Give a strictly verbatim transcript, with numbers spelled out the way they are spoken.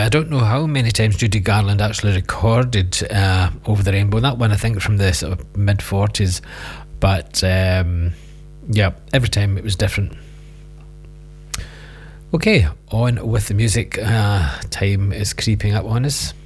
don't know how many times Judy Garland actually recorded uh, Over the Rainbow. That one I think from the sort of mid forties, but um, yeah, every time it was different. Okay, on with the music. Uh, time is creeping up on us.